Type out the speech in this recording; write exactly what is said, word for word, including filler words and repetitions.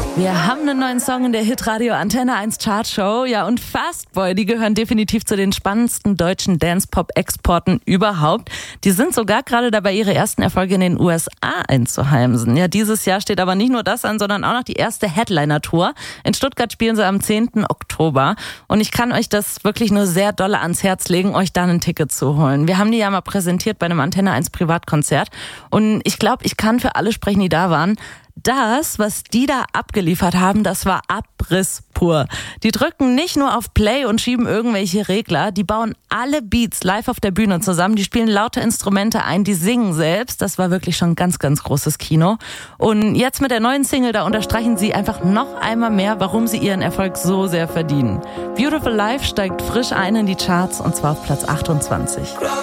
Wir haben einen neuen Song in der Hitradio Antenne eins Chartshow. Ja, und Fastboy, die gehören definitiv zu den spannendsten deutschen Dance-Pop-Exporten überhaupt. Die sind sogar gerade dabei, ihre ersten Erfolge in den U S A einzuheimsen. Ja, dieses Jahr steht aber nicht nur das an, sondern auch noch die erste Headliner-Tour. In Stuttgart spielen sie am zehnten Oktober. Und ich kann euch das wirklich nur sehr dolle ans Herz legen, euch da ein Ticket zu holen. Wir haben die ja mal präsentiert bei einem Antenne eins Privatkonzert. Und ich glaube, ich kann für alle sprechen, die da waren. Das, was die da abgeliefert haben, das war Abriss pur. Die drücken nicht nur auf Play und schieben irgendwelche Regler, die bauen alle Beats live auf der Bühne zusammen, die spielen laute Instrumente ein, die singen selbst. Das war wirklich schon ganz, ganz großes Kino. Und jetzt mit der neuen Single, da unterstreichen sie einfach noch einmal mehr, warum sie ihren Erfolg so sehr verdienen. Beautiful Life steigt frisch ein in die Charts und zwar auf Platz achtundzwanzig.